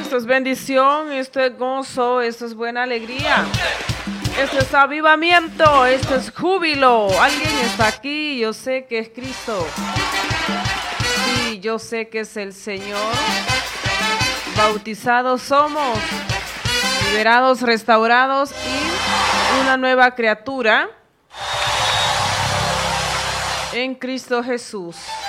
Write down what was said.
Esto es bendición, esto es gozo, esto es buena alegría. Esto es avivamiento, esto es júbilo. Alguien está aquí, yo sé que es Cristo. Sí, yo sé que es el Señor. Bautizados somos, liberados, restaurados y una nueva criatura en Cristo Jesús.